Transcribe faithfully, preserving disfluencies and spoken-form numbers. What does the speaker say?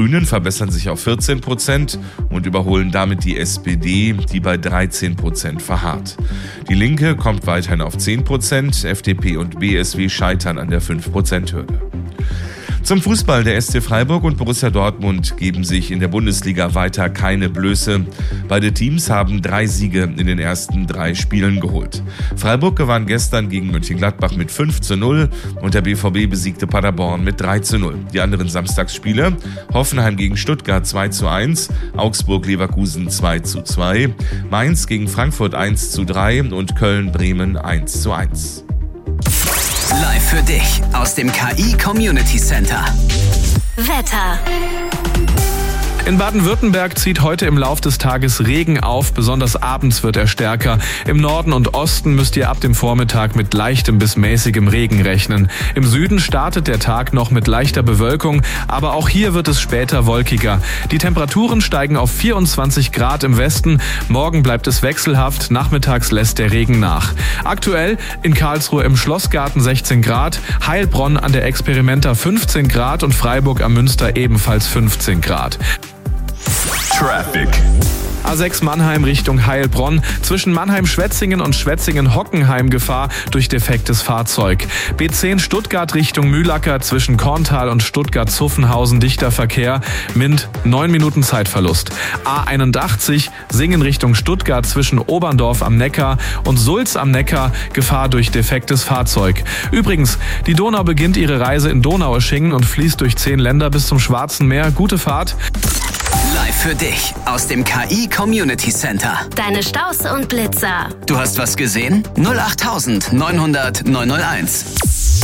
Die Grünen verbessern sich auf vierzehn Prozent und überholen damit die S P D, die bei dreizehn Prozent verharrt. Die Linke kommt weiterhin auf zehn Prozent, F D P und B S W scheitern an der fünf Prozent Hürde. Zum Fußball: Der S C Freiburg und Borussia Dortmund geben sich in der Bundesliga weiter keine Blöße. Beide Teams haben drei Siege in den ersten drei Spielen geholt. Freiburg gewann gestern gegen Mönchengladbach mit fünf zu null und der B V B besiegte Paderborn mit drei zu null. Die anderen Samstagsspiele: Hoffenheim gegen Stuttgart zwei zu eins, Augsburg-Leverkusen zwei zu zwei, Mainz gegen Frankfurt eins zu drei und Köln-Bremen eins zu eins. Live für dich aus dem K I Community Center. Wetter. In Baden-Württemberg zieht heute im Lauf des Tages Regen auf, besonders abends wird er stärker. Im Norden und Osten müsst ihr ab dem Vormittag mit leichtem bis mäßigem Regen rechnen. Im Süden startet der Tag noch mit leichter Bewölkung, aber auch hier wird es später wolkiger. Die Temperaturen steigen auf vierundzwanzig Grad im Westen, morgen bleibt es wechselhaft, nachmittags lässt der Regen nach. Aktuell in Karlsruhe im Schlossgarten sechzehn Grad, Heilbronn an der Experimenta fünfzehn Grad und Freiburg am Münster ebenfalls fünfzehn Grad. Traffic. A sechs Mannheim Richtung Heilbronn. Zwischen Mannheim-Schwetzingen und Schwetzingen-Hockenheim Gefahr durch defektes Fahrzeug. B zehn Stuttgart Richtung Mühlacker. Zwischen Korntal und Stuttgart-Zuffenhausen dichter Verkehr. Mint neun Minuten Zeitverlust. A einundachtzig Singen Richtung Stuttgart zwischen Oberndorf am Neckar und Sulz am Neckar. Gefahr durch defektes Fahrzeug. Übrigens, die Donau beginnt ihre Reise in Donaueschingen und fließt durch zehn Länder bis zum Schwarzen Meer. Gute Fahrt. Live für dich aus dem K I Community Center. Deine Staus und Blitzer. Du hast was gesehen? null acht neun null null neun null eins.